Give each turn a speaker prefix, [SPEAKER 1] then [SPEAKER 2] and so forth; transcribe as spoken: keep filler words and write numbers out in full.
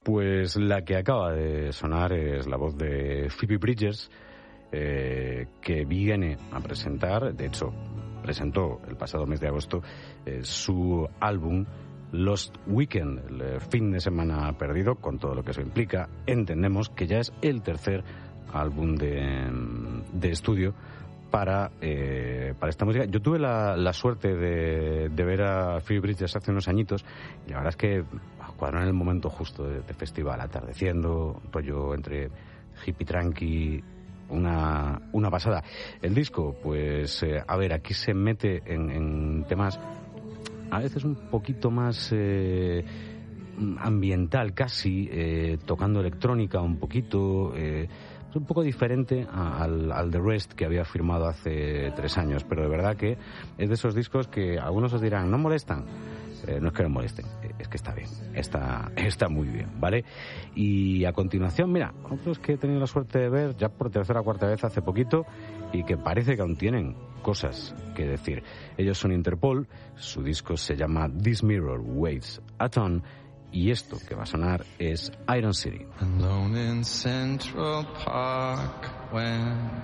[SPEAKER 1] Pues la que acaba de sonar es la voz de Phoebe Bridgers, eh, que viene a presentar, de hecho, presentó el pasado mes de agosto eh, su álbum Lost Weekend, el fin de semana perdido, con todo lo que eso implica. Entendemos que ya es el tercer álbum de, de estudio para, eh, para esta música. Yo tuve la, la suerte de, de ver a Phoebe Bridgers hace unos añitos y la verdad es que cuadró en el momento justo de, de festival, atardeciendo, rollo entre hippie tranqui, una, una pasada. El disco, pues, eh, a ver, aquí se mete en, en temas a veces un poquito más eh, ambiental casi, eh, tocando electrónica un poquito, eh, es un poco diferente a, al, al The Rest que había firmado hace tres años, pero de verdad que es de esos discos que algunos os dirán, ¿no molestan? Eh, no es que no molesten, es que está bien, está, está muy bien, ¿vale? Y a continuación, mira, otros que he tenido la suerte de ver ya por tercera o cuarta vez hace poquito y que parece que aún tienen cosas que decir. Ellos son Interpol, su disco se llama This Mirror Weighs a Ton y esto que va a sonar es Iron City.
[SPEAKER 2] Alone in Central Park when